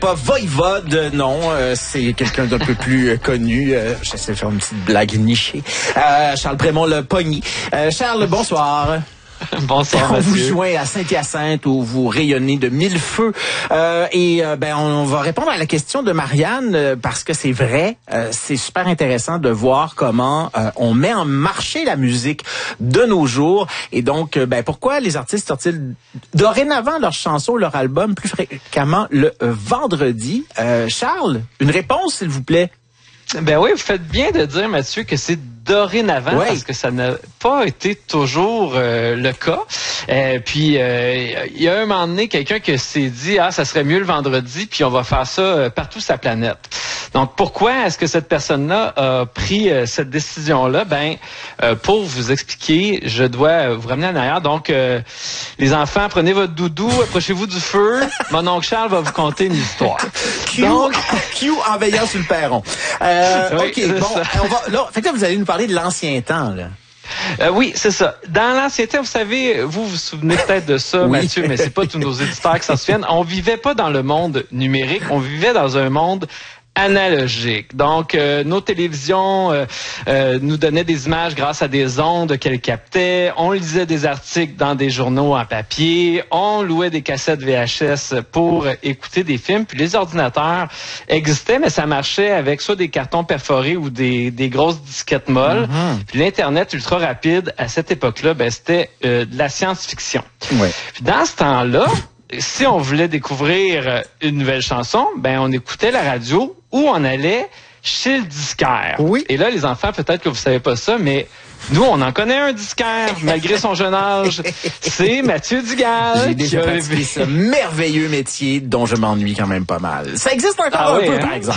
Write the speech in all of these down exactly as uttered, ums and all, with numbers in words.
Pas Voivode, non, euh, c'est quelqu'un d'un peu plus euh, connu. Euh, J'essaie de faire une petite blague nichée. Euh, Charles Brémond le Pogny. Euh, Charles, bonsoir. Bonsoir, on Mathieu. vous joint à Saint-Hyacinthe où vous rayonnez de mille feux. Euh, et euh, ben on, on va répondre à la question de Marianne euh, parce que c'est vrai, euh, c'est super intéressant de voir comment euh, on met en marché la musique de nos jours. Et donc, euh, ben pourquoi les artistes sortent-ils dorénavant leurs chansons, leur album plus fréquemment le euh, vendredi? Euh, Charles, une réponse s'il vous plaît. Ben oui, vous faites bien de dire, Mathieu, que c'est dorénavant, ouais. Parce que ça n'a pas été toujours euh, le cas. Euh, puis, euh, il y a un moment donné, quelqu'un qui s'est dit « Ah, ça serait mieux le vendredi, puis on va faire ça euh, partout sur la planète. » Donc, pourquoi est-ce que cette personne-là a pris euh, cette décision-là? Ben, euh, pour vous expliquer, je dois vous ramener en arrière. Donc, euh, les enfants, prenez votre doudou, approchez-vous du feu. Mon oncle Charles va vous conter une histoire. Q, Donc, Q en veillant sur le perron. Euh, oui, OK, bon, on va, là, fait que là, vous allez nous parler de l'ancien temps, là. Euh, oui, c'est ça. Dans l'ancien temps, vous savez, vous vous souvenez peut-être de ça, oui. Mathieu, mais c'est pas tous nos éditeurs qui s'en souviennent. On vivait pas dans le monde numérique, on vivait dans un monde analogique. Donc, euh, nos télévisions euh, euh, nous donnaient des images grâce à des ondes qu'elles captaient. On lisait des articles dans des journaux en papier. On louait des cassettes V H S pour écouter des films. Puis les ordinateurs existaient, mais ça marchait avec soit des cartons perforés ou des, des grosses disquettes molles. Mm-hmm. Puis l'Internet ultra rapide, à cette époque-là, ben, c'était euh, de la science-fiction. Ouais. Puis dans ce temps-là, si on voulait découvrir une nouvelle chanson, ben on écoutait la radio ou on allait chez le disquaire. Oui. Et là, les enfants, peut-être que vous savez pas ça, mais nous, on en connaît un disquaire, malgré son jeune âge. C'est Mathieu Dugal. J'ai déjà pratiqué ce merveilleux métier dont je m'ennuie quand même pas mal. Ça existe encore ah, un oui, peu, hein? Par exemple.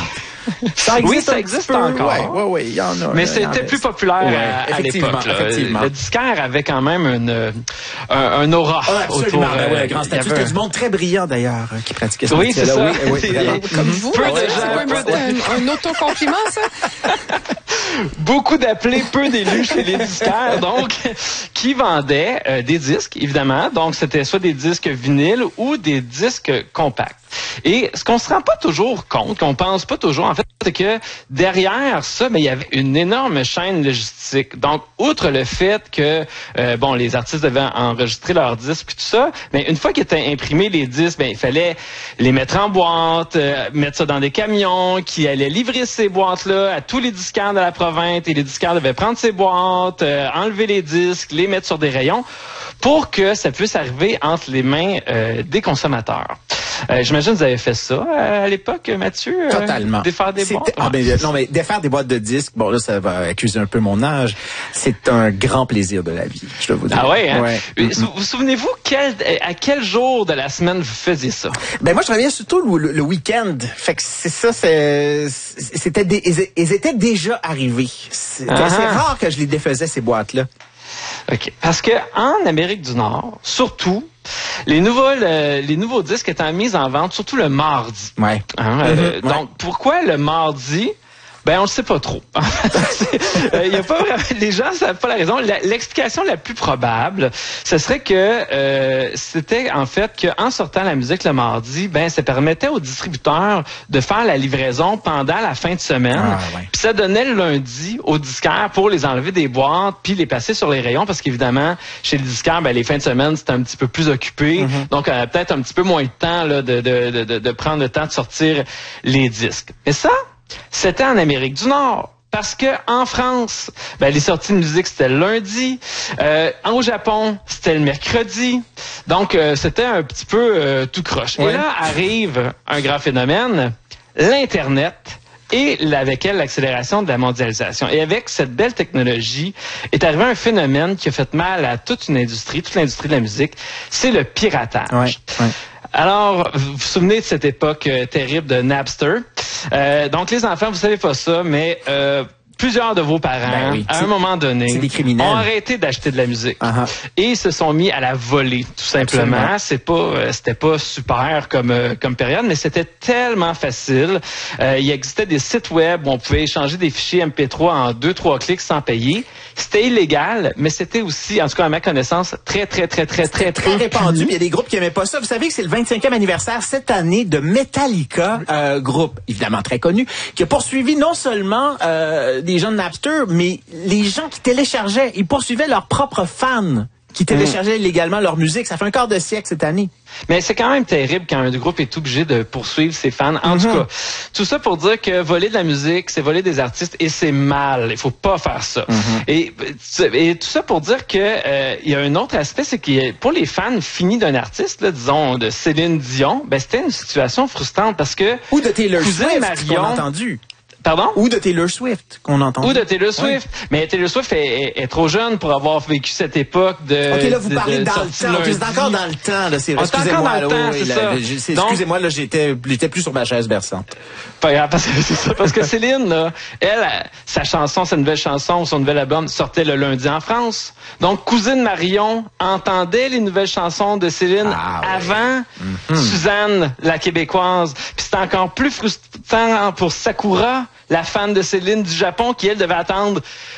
Ça existe oui, ça existe peu, encore. Oui, oui, oui, il y en a. Mais c'était plus populaire ouais, à, à l'époque. Effectivement. Le disquaire avait quand même une, un, un aura ah, absolument, autour. Ben ouais, grand statut. C'était un... du monde très brillant, d'ailleurs, qui pratiquait ce oui, métier-là. Oui, oui, c'est oui, comme vous. Peu ouais, de gens, c'est un, un autocompliment, ça? Beaucoup d'appelés, peu d'élus chez les disquaires, donc, qui vendaient euh, des disques, évidemment. Donc, c'était soit des disques vinyles ou des disques compacts. Et ce qu'on se rend pas toujours compte, qu'on pense pas toujours, en fait, c'est que derrière ça, ben, il y avait une énorme chaîne logistique. Donc, outre le fait que, euh, bon, les artistes devaient enregistrer leurs disques et tout ça, ben, une fois qu'ils étaient imprimés, les disques, ben, il fallait les mettre en boîte, euh, mettre ça dans des camions, qui allaient livrer ces boîtes-là à tous les disquaires de la province, et les disquaires devaient prendre ces boîtes, euh, enlever les disques, les mettre sur des rayons, pour que ça puisse arriver entre les mains euh, des consommateurs. Euh, j'imagine que vous avez fait ça euh, à l'époque, Mathieu? Euh, Totalement. Défaire des boîtes? Ah, ben, non, mais défaire des boîtes de disques, bon, là, ça va accuser un peu mon âge. C'est un grand plaisir de la vie, je dois vous dire. Ah ouais, hein? Ouais. Vous, mm-hmm. vous souvenez-vous quel, à quel jour de la semaine vous faisiez ça? Ben, moi, je travaillais surtout le, le week-end. Fait que c'est ça, c'est, c'était des, ils, ils étaient déjà arrivés. C'est uh-huh. assez rare que je les défaisais, ces boîtes-là. OK. Parce que en Amérique du Nord, surtout, les nouveaux, le, les nouveaux disques étaient mis en vente, surtout le mardi. Ouais. Hein, mm-hmm. euh, ouais. Donc, pourquoi le mardi? Ben, on le sait pas trop. Il y a pas vraiment, les gens savent pas la raison. La, l'explication la plus probable, ce serait que euh, c'était en fait qu'en sortant la musique le mardi, ben ça permettait aux distributeurs de faire la livraison pendant la fin de semaine. Ah, ouais. Puis ça donnait le lundi aux disquaires pour les enlever des boîtes puis les passer sur les rayons parce qu'évidemment chez les disquaires, ben les fins de semaine c'était un petit peu plus occupé, mm-hmm. donc euh, peut-être un petit peu moins de temps là, de, de, de, de, de prendre le temps de sortir les disques. Mais ça, c'était en Amérique du Nord. Parce que en France, ben, les sorties de musique, c'était le lundi. Euh, au Japon, c'était le mercredi. Donc, euh, c'était un petit peu euh, tout croche. Ouais. Et là arrive un grand phénomène, l'Internet. Et avec elle, l'accélération de la mondialisation. Et avec cette belle technologie, est arrivé un phénomène qui a fait mal à toute une industrie, toute l'industrie de la musique. C'est le piratage. Ouais, ouais. Alors, vous vous souvenez de cette époque euh, terrible de Napster. Euh, donc, les enfants, vous savez pas ça, mais euh, plusieurs de vos parents, ben oui, à un moment donné, ont arrêté d'acheter de la musique uh-huh. et se sont mis à la voler, tout simplement. Absolument. C'est pas, euh, c'était pas super comme euh, comme période, mais c'était tellement facile. Euh, il existait des sites web où on pouvait échanger des fichiers M P trois en deux, trois clics sans payer. C'était illégal, mais c'était aussi, en tout cas à ma connaissance, très, très, très, très, très, très répandu. Il y a des groupes qui aimaient pas ça. Vous savez que c'est le vingt-cinquième anniversaire cette année de Metallica, euh, groupe évidemment très connu, qui a poursuivi non seulement euh, des gens de Napster, mais les gens qui téléchargeaient, ils poursuivaient leurs propres fans qui téléchargeaient illégalement leur musique. Ça fait un quart de siècle cette année. Mais c'est quand même terrible quand un groupe est obligé de poursuivre ses fans. En mm-hmm. tout cas, tout ça pour dire que voler de la musique, c'est voler des artistes et c'est mal. Il faut pas faire ça. Mm-hmm. Et, et tout ça pour dire que euh, il y a un autre aspect, c'est que pour les fans finis d'un artiste, là, disons de Céline Dion, ben c'était une situation frustrante parce que ou de Taylor Swift, Marion, qu'on a entendu. Pardon? Ou de Taylor Swift, qu'on entend. Ou de Taylor Swift. Oui. Mais Taylor Swift est, est, est trop jeune pour avoir vécu cette époque de... OK, là, vous de, parlez de, dans le temps. Okay, c'est encore dans le temps, là. C'est vrai. Excusez-moi, là. Oui, oui, là, excusez-moi, là, j'étais, j'étais plus sur ma chaise berçante. Pas grave, parce que c'est ça. Parce que Céline, là, elle, sa chanson, sa nouvelle chanson, son nouvel album sortait le lundi en France. Donc, Cousine Marion entendait les nouvelles chansons de Céline ah, avant oui. mm-hmm. Suzanne, la Québécoise. Puis c'était encore plus frustrant pour Sakura, la fan de Céline du Japon, qui, elle, devait attendre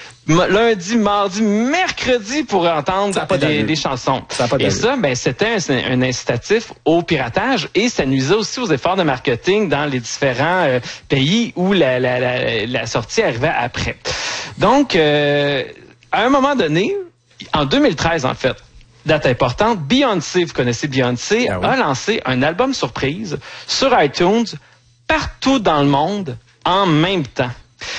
lundi, mardi, mercredi pour entendre des, des chansons. Ça et ça, ben, c'était un, un incitatif au piratage et ça nuisait aussi aux efforts de marketing dans les différents euh, pays où la, la, la, la sortie arrivait après. Donc, euh, à un moment donné, en deux mille treize, en fait, date importante, Beyoncé, vous connaissez Beyoncé, ah oui. a lancé un album surprise sur iTunes partout dans le monde en même temps.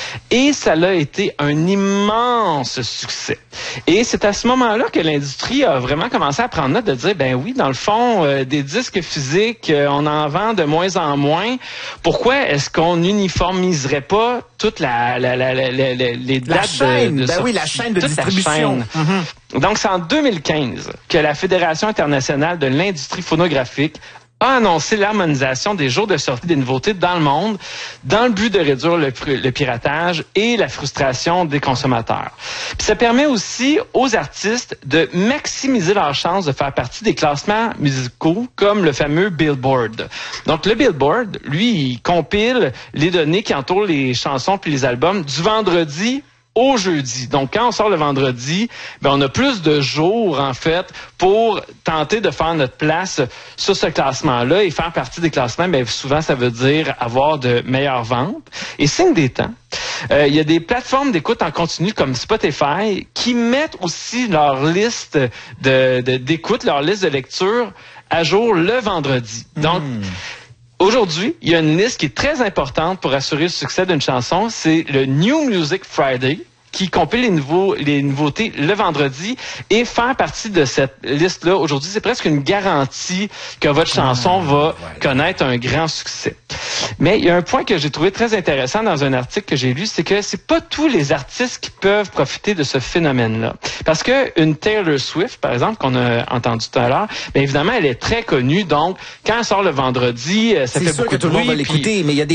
Et ça a été un immense succès. Et c'est à ce moment-là que l'industrie a vraiment commencé à prendre note de dire, ben oui, dans le fond, euh, des disques physiques, euh, on en vend de moins en moins. Pourquoi est-ce qu'on uniformiserait pas toute la, la, la, la, la les dates la chaîne, de, de ben sortie, oui, la chaîne de distribution. Chaîne. Mm-hmm. Donc, c'est en deux mille quinze que la Fédération internationale de l'industrie phonographique a annoncé l'harmonisation des jours de sortie des nouveautés dans le monde dans le but de réduire le, le piratage et la frustration des consommateurs. Puis ça permet aussi aux artistes de maximiser leurs chances de faire partie des classements musicaux comme le fameux Billboard. Donc le Billboard, lui, il compile les données qui entourent les chansons puis les albums du vendredi au jeudi. Donc, quand on sort le vendredi, ben, on a plus de jours, en fait, pour tenter de faire notre place sur ce classement-là et faire partie des classements. Ben, souvent, ça veut dire avoir de meilleures ventes. Et signe des temps, euh, il y a des plateformes d'écoute en continu comme Spotify qui mettent aussi leur liste de, de, d'écoute, leur liste de lecture à jour le vendredi. Donc, mmh. Aujourd'hui, il y a une liste qui est très importante pour assurer le succès d'une chanson. C'est le New Music Friday qui compile les, nouveaux, les nouveautés le vendredi et faire partie de cette liste-là. Aujourd'hui, c'est presque une garantie que votre chanson va ouais. connaître un grand succès. Mais il y a un point que j'ai trouvé très intéressant dans un article que j'ai lu, c'est que c'est pas tous les artistes qui peuvent profiter de ce phénomène-là. Parce que une Taylor Swift, par exemple, qu'on a entendu tout à l'heure, bien évidemment, elle est très connue. Donc, quand elle sort le vendredi, ça c'est fait sûr beaucoup que tout de bruit. Le monde va l'écouter, mais il y a des